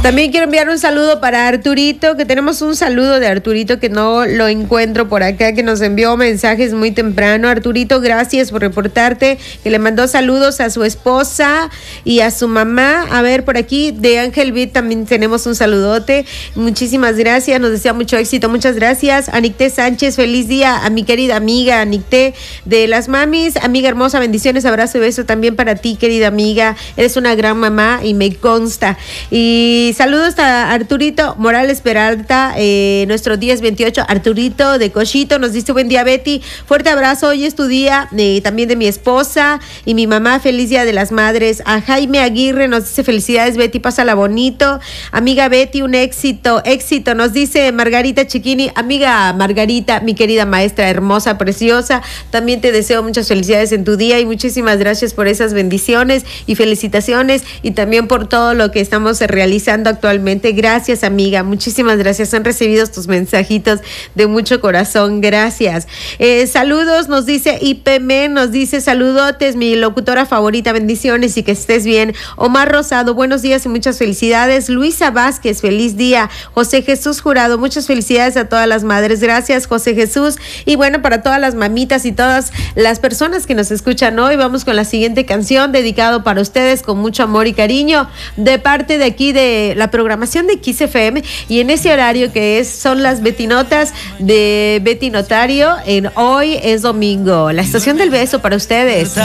También quiero enviar un saludo para Arturito, que tenemos un saludo de Arturito que no lo encuentro por acá, que nos envió mensajes muy temprano. Arturito, gracias por reportarte, que le mandó saludos a su esposa y a su mamá. A ver, por aquí de Ángel Beat también tenemos un saludote. Muchísimas gracias, nos desea mucho éxito, muchas gracias. A Nicté Sánchez, feliz día a mi querida amiga Nicté de las mamis. Amiga hermosa, bendiciones, abrazo y beso también para ti, querida amiga. Eres una gran mamá y me consta. Y saludos a Arturito Morales Peralta, nuestro 1028, Arturito de Cochito, nos dice buen día Betty, fuerte abrazo, hoy es tu día, también de mi esposa y mi mamá, feliz día de las madres. A Jaime Aguirre nos dice felicidades Betty, pásala bonito. Amiga Betty, un éxito, nos dice Margarita Chiquini, amiga Margarita, mi querida maestra hermosa, preciosa, también te deseo muchas felicidades en tu día y muchísimas gracias por esas bendiciones y felicitaciones y también por todo lo que estamos realizando actualmente. Gracias, amiga, muchísimas gracias. Han recibido tus mensajitos de mucho corazón, gracias. Saludos, nos dice IPM, nos dice saludotes, mi locutora favorita, bendiciones y que estés bien. Omar Rosado, buenos días y muchas felicidades. Luisa Vázquez, feliz día. José Jesús Jurado, muchas felicidades a todas las madres, gracias José Jesús. Y bueno, para todas las mamitas y todas las personas que nos escuchan hoy, vamos con la siguiente canción dedicado para ustedes con mucho amor y cariño de parte de aquí de la programación de XFM y en ese horario que son las Betinotas de Betty Notario en Hoy es Domingo, la estación del beso para ustedes.